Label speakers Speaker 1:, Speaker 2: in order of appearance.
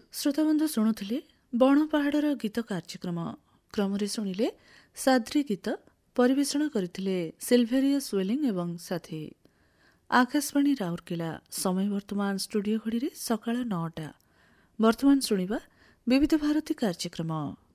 Speaker 1: ଶ୍ରୋତାବନ୍ଧୁ ଶୁଣୁଥିଲେ ବଣ ପାହାଡ଼ର ଗୀତ କାର୍ଯ୍ୟକ୍ରମ। କ୍ରମରେ ଶୁଣିଲେ ସାଦ୍ରି ଗୀତ ପରିବେଷଣ କରିଥିଲେ ସିଲଭେରିୟସ୍ ୱେଲିଂ ଏବଂ ସାଥୀ। ଆକାଶବାଣୀ ରାଉରକେଲା। ସମୟ ବର୍ତ୍ତମାନ ଷ୍ଟୁଡିଓ ଘଡ଼ିରେ ସକାଳ 9ଟା। ବର୍ତ୍ତମାନ ଶୁଣିବା ବିବିଧ ଭାରତୀ କାର୍ଯ୍ୟକ୍ରମ।